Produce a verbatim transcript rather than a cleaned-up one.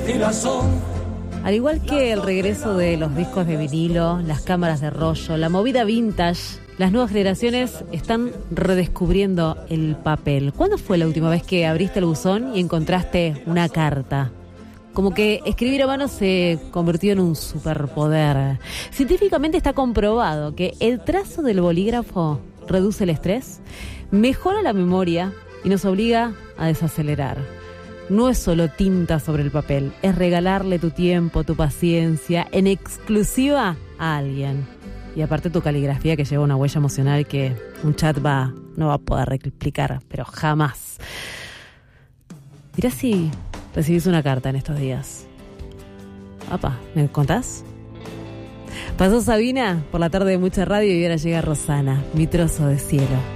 girasol. Al igual que el regreso de los discos de vinilo, las cámaras de rollo, la movida vintage, las nuevas generaciones están redescubriendo el papel. ¿Cuándo fue la última vez que abriste el buzón y encontraste una carta? Como que escribir a mano se convirtió en un superpoder. Científicamente está comprobado que el trazo del bolígrafo reduce el estrés, mejora la memoria y nos obliga a desacelerar. No es solo tinta sobre el papel, es regalarle tu tiempo, tu paciencia, en exclusiva a alguien. Y aparte tu caligrafía que lleva una huella emocional que un chat va, no va a poder replicar, pero jamás. Mirá si recibís una carta en estos días. Apa, ¿me contás? Pasó Sabina por la tarde de Mucha Radio y ahora llega Rosana, mi trozo de cielo.